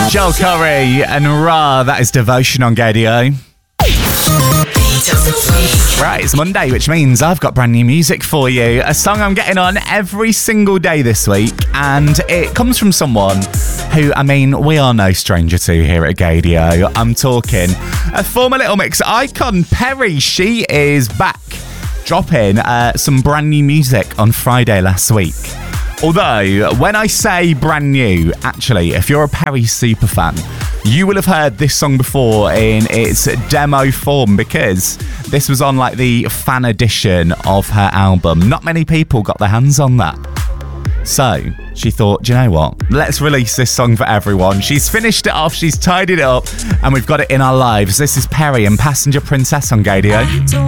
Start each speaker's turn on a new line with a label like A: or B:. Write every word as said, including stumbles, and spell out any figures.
A: Joel Corry and Ra, that is Devotion on Gadio. Right, it's Monday, which means I've got brand new music for you. A song I'm getting on every single day this week, and it comes from someone who, I mean, we are no stranger to here at Gadio. I'm talking a former Little Mix icon, Perrie. She is back, dropping uh, some brand new music on Friday last week. Although, when I say brand new, actually, if you're a Perrie superfan, you will have heard this song before in its demo form, because this was on like the fan edition of her album. Not many people got their hands on that. So she thought, do you know what? Let's release this song for everyone. She's finished it off, she's tidied it up, and we've got it in our lives. This is Perrie and Passenger Princess on Gadio.